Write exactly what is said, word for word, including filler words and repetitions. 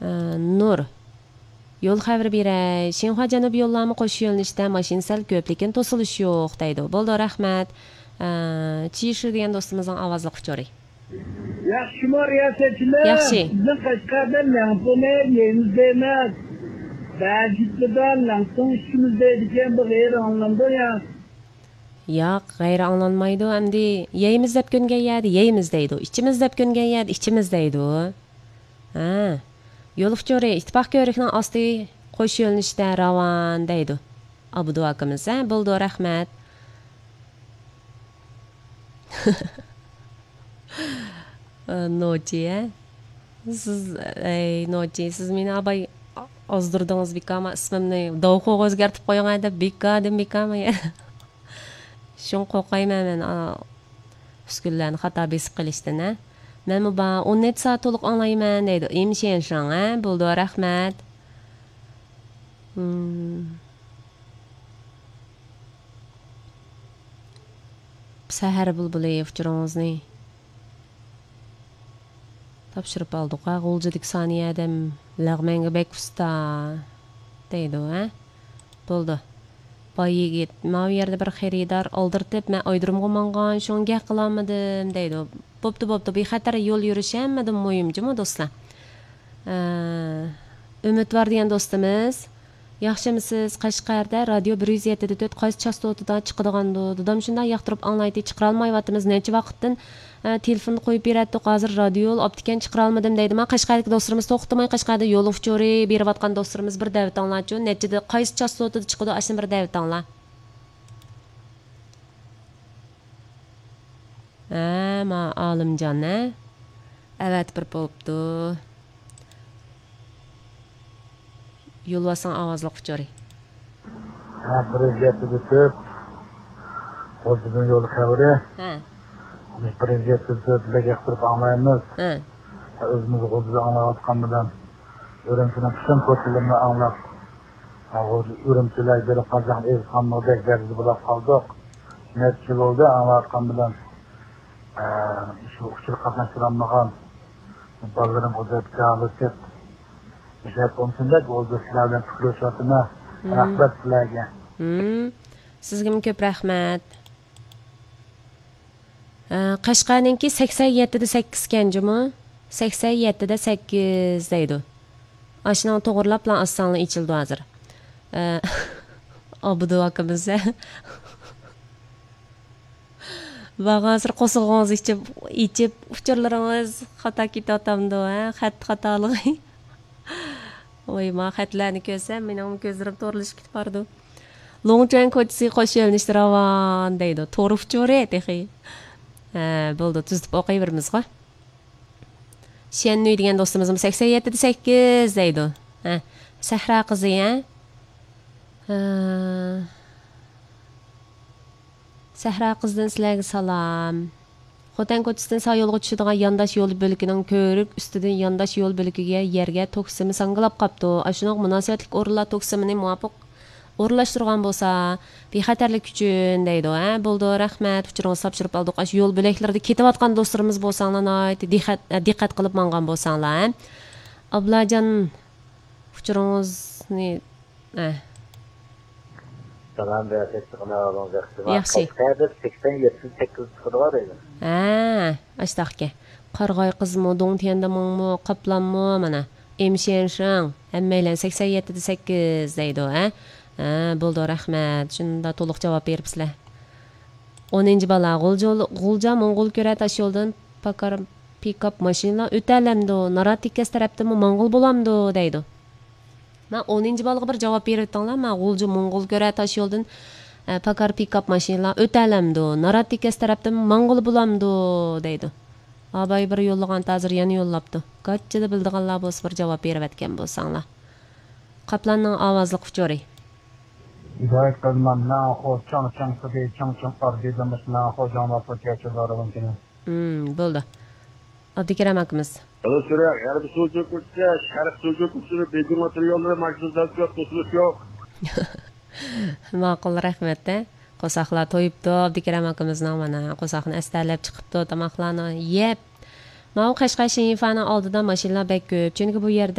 Nur. Yo'l xabar beray. Shinxua Janubiy yo'llarni qo'shish yo'nalishida mashina sal ko'p, lekin to'silish yo'q deydi. Bo'ldi, rahmat. Chishi degan do'stimizning ovozli quchori. Yaxshi riyosetchilar. Yaxshi. Bizning Qashqarda Lampone yerimizda emas. Ba'zidan Lampon ishimizda ekan bu g'ayri anlamda ya. Yo'q, g'ayri anglanmaydi. Endi yeymiz deb ko'ngan yerda yeymiz deydi. Ichimiz deb ko'ngan yerda ichimiz deydi. Ha. Yo'l ittifoq ko'rikning osti qo'sh yo'nalishda ravon deydi. Abudu akamiz, ha, bo'ldi, rahmat. Nochi, ha? Siz, ey, Nochi, siz meni abay ozdirdingiz bikama ismimni Davxo o'zgartib qo'ying deb bika deb bikama. Shun qo'rqayman men uskunlarni xato besib qilishdan, ha? Men bu o'n necha soat to'liq anglayman deydi. Emshen shang, ha? Bo'ldi, rahmat. Hmm. Sahar bulbuli uchuringizni topshirib oldik. G'uljidik soniyadam lag'manga bek usta deydi, ha? Bo'ldi. Boy yigit, ma u yerda bir xaridor oldirtib, men oydirimga mangan, shunga qilolmadim deydi. Bo'pti, bo'pti, bexatar yo'l yurish hammadan muhimmi, do'stlar? Umidvor degan do'stimiz, yaxshimisiz? Qashqarda radio bir yuz yetti nuqta to'rt qaysi chastotida chiqadigan-du? Dadam shunday yoqtirib anglaydi, chiqara olmayapmiz. Necha vaqtdan telefonni qo'yib beradi, hozir radio optikan chiqara olmadim deydi. Men Qashqardagi do'stlarimiz to'xtamay Qashqarda yo'l uchori berayotgan do'stlarimiz bir davat anglachu. Nechida qaysi chastotida chiqadi, ashni bir davat angla. Ha, ma Olimjon, ha? Evet, bir bo'pti. Yo'lvasan ovozli quchori. Ha, birinchi deb o'zining yo'l xavri. Ha. Biz birinchi deb yaqtirib anglaymiz. Ha. O'zimiz o'zimiz anglayotgan bilan o'rimchining qism ko'rsatilini anglab, o'rimchilar berib qolgan ez hammadek darajada bo'lib qoldik. Necha yil oldi anglayotgan bilan shu uchur qatnashtirolmagan bolalarım o'zib chaqirib Bizat o'msindek bo'ldi sizlardan fikrlashatini rahmat sizlarga. Sizga ko'p rahmat. Qashqarninki sakson yetti da sakkiz kanjimi? sakson yetti da sakkiz deydi. Ashuni to'g'rilab bilan asonli ichildi hozir. Abudu akamiz. Va hozir qo'sig'ingiz ichib, ichib uchurlaringiz xato ketatamdi, ha? Xat xatolig. Oy, ma xatlarni ko'rsam, mening ko'zlarim to'rilishib ketib bordi. Longchuan ko'chasi qo'shilishdi ravon deydi. To'g'ri uchori texi. Ha, bo'ldi, tuzib o'qiyveramiz-ku. Shennuy degan do'stimizim sakson yetti da sakkiz deydi. Ha, Sahra qizi, ha? Sahra qizdan sizlarga salom. Xotan ko'chasidan sağ yo'lga tushadigan yandash yo'l bo'likining ko'rik ustidan yandash yo'l bo'likiga yerga toksimi sanglab qapti. Ashunaq munosabatlik o'rinlar toksimini muvofiq o'rinlashtirgan bo'lsa, bexatarlik uchun deydi, ha? Bo'ldi, rahmat. Uchuringizni topshirib oldik. Ash yo'l bo'laklarida ketayotgan do'stlarimiz bo'lsanglar, diqqat diqqat qilib mangan bo'lsanglar, ha? Ablajon, uchuringizni, ha. Tamam, berasiz qilamiz. Yaxshi. sakson yetti sakkiz chiqadi edi. Ha, ashtaqqa. Qarg'oy qizmi, dongtiyandammi, qaplanmi, mana. Emshenshang, hammaylar sakson yetti da sakkiz deydi, ha? Ha, bo'ldi, rahmat. Shunda to'liq javob beribsizlar. o'ninchi bala G'ulja Mong'ol ko'ra tash yo'ldan pakar pick-up mashina o'talamdi. Naratikas tarafdami Mong'ol bo'lamdi deydi. Men o'ninchi balaga bir javob beribdinglar. Men G'ulja Mong'ol ko'ra tash yo'ldan pakar pick-up mashina o'talamdi. Naratikas tarafdami Mong'ol bo'lamdi deydi. Abay bir yo'llagan ta'zir yana yo'llabdi. Qanchada bildiganlar bo'lsa bir javob berayotgan bo'lsanglar. Qaplanning ovozli quchori. Hidayet qilmanna xo chang chang qilib chang chang qardidan mesela xo jamoat qo'chachilari mumkin. Hmm, bo'ldi. Abdikaram akamiz. Alo, so'ra, yana bir so'z ko'rsa, sharq so'z ko'rsa, begun materiallar majlisda to'silib yo'q. Ma'qul, rahmat. Qo'saqlar to'yibdi, Abdikaram akamizning mana qo'saqni astarlab chiqibdi, tomoqlarni yeb. Mana Qashqar Shinfani oldida mashinalar bek ko'p. Chunki bu yerda